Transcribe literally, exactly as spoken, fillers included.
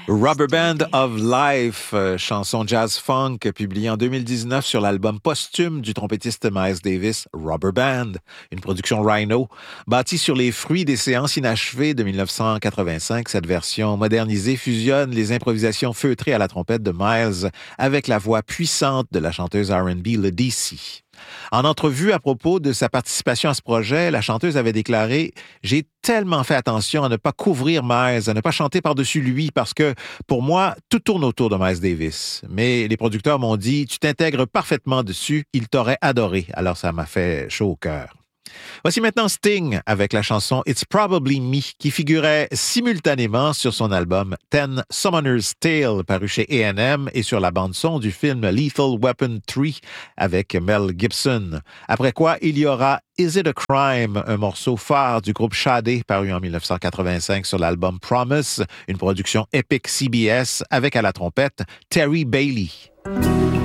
Rubber Band of Life, euh, chanson jazz-funk publiée en deux mille dix-neuf sur l'album posthume du trompettiste Miles Davis, Rubber Band, une production Rhino. Bâtie sur les fruits des séances inachevées de dix-neuf cent quatre-vingt-cinq, cette version modernisée fusionne les improvisations feutrées à la trompette de Miles avec la voix puissante de la chanteuse R and B Le D C. En entrevue à propos de sa participation à ce projet, la chanteuse avait déclaré « J'ai tellement fait attention à ne pas couvrir Miles, à ne pas chanter par-dessus lui, parce que, pour moi, tout tourne autour de Miles Davis. Mais les producteurs m'ont dit « Tu t'intègres parfaitement dessus, il t'aurait adoré. » Alors ça m'a fait chaud au cœur. Voici maintenant Sting avec la chanson It's Probably Me qui figurait simultanément sur son album Ten Summoner's Tale paru chez A and M et sur la bande-son du film Lethal Weapon trois avec Mel Gibson. Après quoi, il y aura Is It a Crime, un morceau phare du groupe Sade paru en dix-neuf cent quatre-vingt-cinq sur l'album Promise, une production Epic C B S avec à la trompette Terry Bailey.